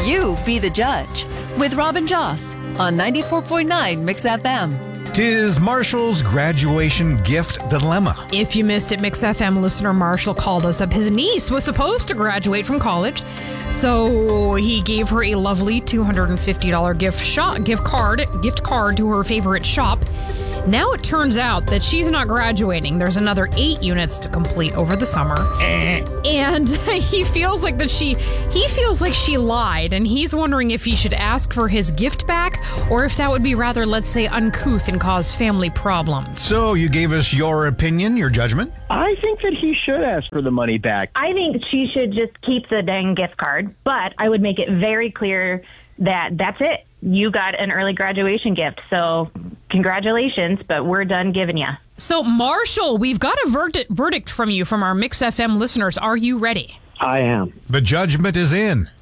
You be the judge with Robin Joss on 94.9 Mix FM. 'Tis Marshall's graduation gift dilemma. If you missed it, Mix FM listener Marshall called us up. His niece was supposed to graduate from college, so he gave her a lovely $250 gift card to her favorite shop. Now it turns out that she's not graduating. There's another 8 units to complete over the summer. And he feels like she lied, and he's wondering if he should ask for his gift back or if that would be rather, let's say, uncouth and cause family problems. So you gave us your opinion, your judgment. I think that he should ask for the money back. I think she should just keep the dang gift card, but I would make it very clear that that's it. You got an early graduation gift, so congratulations, but we're done giving you. So, Marshall, we've got a verdict from you, from our Mix FM listeners. Are you ready? I am. The judgment is in.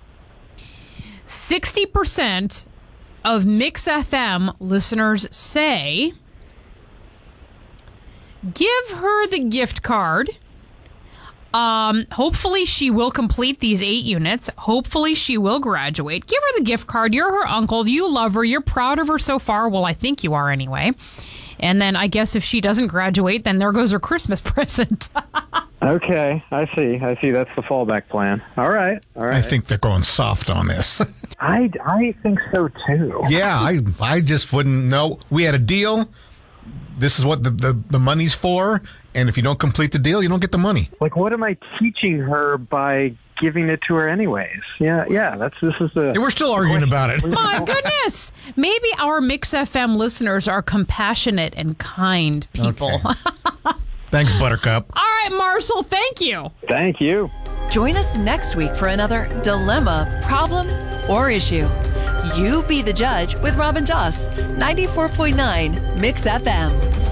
60% of Mix FM listeners say, give her the gift card. Hopefully she will complete these 8 units. Hopefully she will graduate. Give her the gift card. You're her uncle. You love her. You're proud of her so far. Well, I think you are anyway. And then I guess if she doesn't graduate, then there goes her Christmas present. Okay, I see. That's the fallback plan. All right. I think they're going soft on this. I think so, too. Yeah, I just wouldn't know. We had a deal. This is what the money's for, and if you don't complete the deal, you don't get the money. Like, what am I teaching her by giving it to her anyways? Yeah. We're still arguing about it. My goodness. Maybe our Mix FM listeners are compassionate and kind people. Okay. Thanks, Buttercup. All right, Marshall, thank you. Thank you. Join us next week for another dilemma, problem, or issue. You be the judge with Robin Joss, 94.9 Mix FM.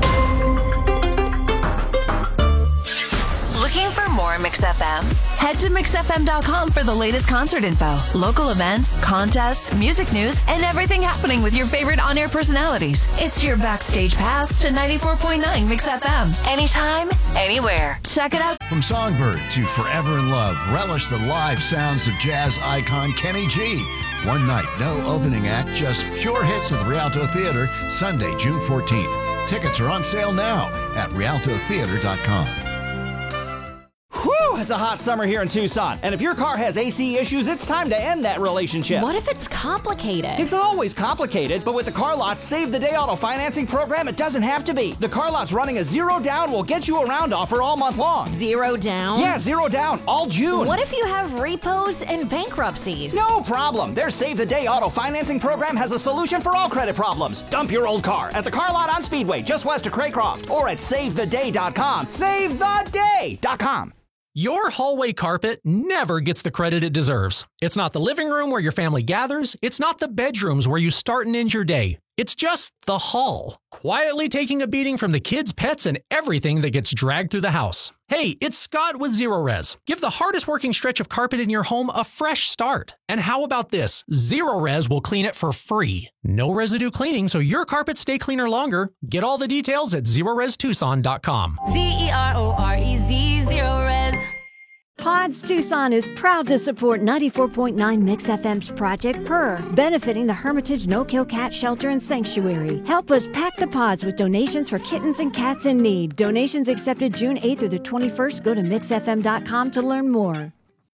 Looking for more Mix FM? Head to mixfm.com for the latest concert info, local events, contests, music news, and everything happening with your favorite on-air personalities. It's your backstage pass to 94.9 Mix FM. Anytime, anywhere. Check it out. From Songbird to Forever in Love, relish the live sounds of jazz icon Kenny G. One night, no opening act, just pure hits at the Rialto Theater, Sunday, June 14th. Tickets are on sale now at rialtotheater.com. Whew, it's a hot summer here in Tucson. And if your car has AC issues, it's time to end that relationship. What if it's complicated? It's always complicated, but with the Car Lot's Save the Day auto financing program, it doesn't have to be. The Car Lot's running a zero down will get you around offer all month long. Zero down? Yeah, zero down, all June. What if you have repos and bankruptcies? No problem. Their Save the Day auto financing program has a solution for all credit problems. Dump your old car at the Car Lot on Speedway, just west of Craycroft, or at SaveTheDay.com. SaveTheDay.com. Your hallway carpet never gets the credit it deserves. It's not the living room where your family gathers. It's not the bedrooms where you start and end your day. It's just the hall, quietly taking a beating from the kids, pets, and everything that gets dragged through the house. Hey, it's Scott with Zerorez. Give the hardest working stretch of carpet in your home a fresh start. And how about this? Zerorez will clean it for free. No residue cleaning, so your carpets stay cleaner longer. Get all the details at ZerorezTucson.com. Zerorez, Zerorez. Pods Tucson is proud to support 94.9 Mix FM's Project Purr, benefiting the Hermitage No-Kill Cat Shelter and Sanctuary. Help us pack the pods with donations for kittens and cats in need. Donations accepted June 8th through the 21st. Go to mixfm.com to learn more.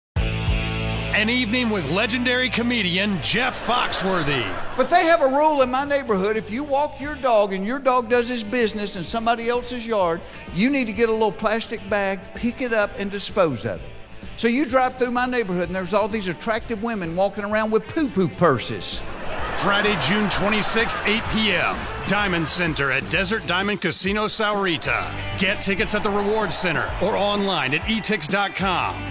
An evening with legendary comedian Jeff Foxworthy. But they have a rule in my neighborhood. If you walk your dog and your dog does his business in somebody else's yard, you need to get a little plastic bag, pick it up, and dispose of it. So you drive through my neighborhood and there's all these attractive women walking around with poo-poo purses. Friday, June 26th, 8 p.m. Diamond Center at Desert Diamond Casino Saurita. Get tickets at the Reward Center or online at etix.com.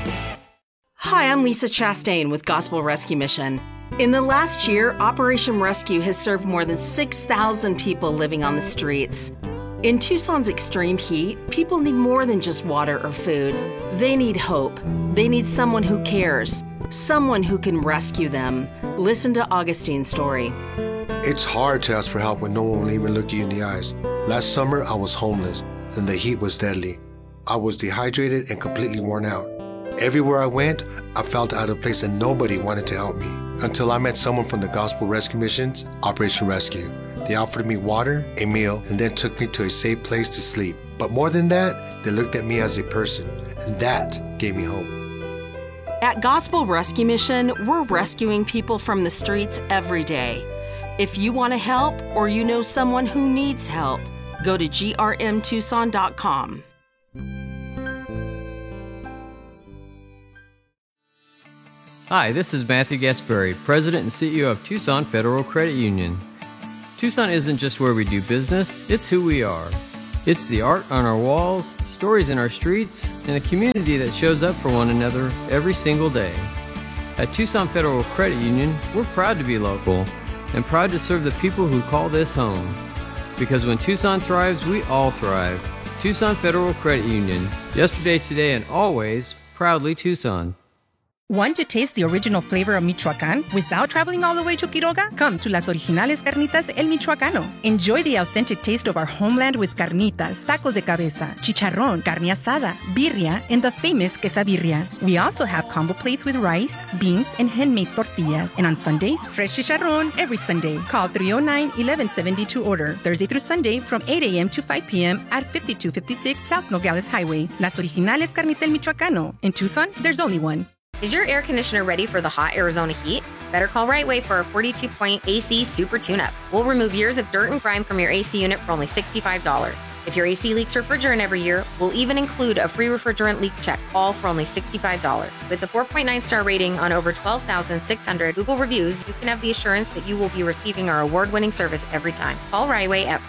Hi, I'm Lisa Chastain with Gospel Rescue Mission. In the last year, Operation Rescue has served more than 6,000 people living on the streets. In Tucson's extreme heat, people need more than just water or food. They need hope. They need someone who cares, someone who can rescue them. Listen to Augustine's story. It's hard to ask for help when no one will even look you in the eyes. Last summer, I was homeless, and the heat was deadly. I was dehydrated and completely worn out. Everywhere I went, I felt out of place and nobody wanted to help me. Until I met someone from the Gospel Rescue Mission's Operation Rescue. They offered me water, a meal, and then took me to a safe place to sleep. But more than that, they looked at me as a person, and that gave me hope. At Gospel Rescue Mission, we're rescuing people from the streets every day. If you want to help or you know someone who needs help, go to grmtucson.com. Hi, this is Matthew Gasparri, President and CEO of Tucson Federal Credit Union. Tucson isn't just where we do business, it's who we are. It's the art on our walls, stories in our streets, and a community that shows up for one another every single day. At Tucson Federal Credit Union, we're proud to be local and proud to serve the people who call this home. Because when Tucson thrives, we all thrive. Tucson Federal Credit Union. Yesterday, today, and always, proudly Tucson. Want to taste the original flavor of Michoacán without traveling all the way to Quiroga? Come to Las Originales Carnitas El Michoacano. Enjoy the authentic taste of our homeland with carnitas, tacos de cabeza, chicharrón, carne asada, birria, and the famous quesabirria. We also have combo plates with rice, beans, and handmade tortillas. And on Sundays, fresh chicharrón every Sunday. Call 309-1172 to order. Thursday through Sunday from 8 a.m. to 5 p.m. at 5256 South Nogales Highway. Las Originales Carnitas El Michoacano. In Tucson, there's only one. Is your air conditioner ready for the hot Arizona heat? Better call Right Way for a 42-point AC Super Tune-Up. We'll remove years of dirt and grime from your AC unit for only $65. If your AC leaks refrigerant every year, we'll even include a free refrigerant leak check, all for only $65. With a 4.9-star rating on over 12,600 Google reviews, you can have the assurance that you will be receiving our award-winning service every time. Call Right Way at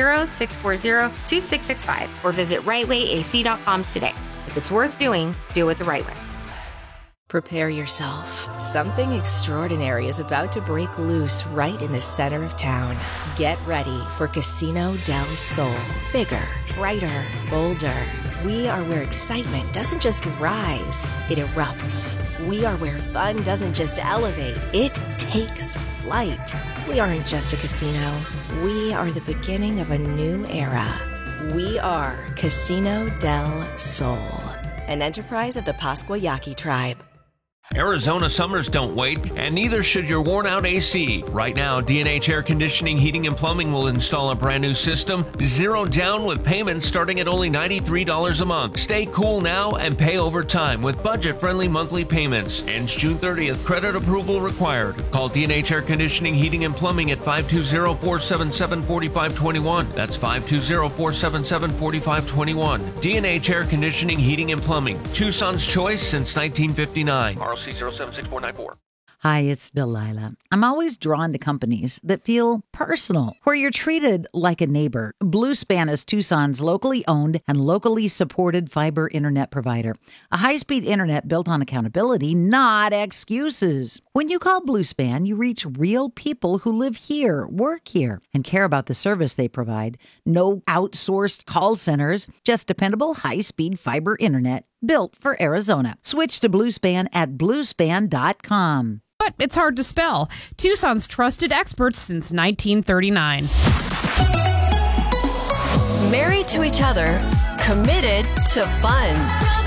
520-640-2665 or visit rightwayac.com today. If it's worth doing, do it the right way. Prepare yourself. Something extraordinary is about to break loose right in the center of town. Get ready for Casino del Sol. Bigger, brighter, bolder. We are where excitement doesn't just rise, it erupts. We are where fun doesn't just elevate, it takes flight. We aren't just a casino. We are the beginning of a new era. We are Casino del Sol, an enterprise of the Pascua Yaqui tribe. Arizona summers don't wait, and neither should your worn-out AC. Right now, D&H Air Conditioning, Heating, and Plumbing will install a brand new system, 0 down with payments starting at only $93 a month. Stay cool now and pay over time with budget-friendly monthly payments. Ends June 30th. Credit approval required. Call D&H Air Conditioning, Heating, and Plumbing at 520-477-4521. That's 520-477-4521. D&H Air Conditioning, Heating, and Plumbing. Tucson's choice since 1959. ROC-076494. Hi, it's Delilah. I'm always drawn to companies that feel personal, where you're treated like a neighbor. Bluespan is Tucson's locally owned and locally supported fiber internet provider. A high-speed internet built on accountability, not excuses. When you call Bluespan, you reach real people who live here, work here, and care about the service they provide. No outsourced call centers, just dependable high-speed fiber internet built for Arizona. Switch to Bluespan at bluespan.com. But it's hard to spell. Tucson's trusted experts since 1939. Married to each other, committed to fun.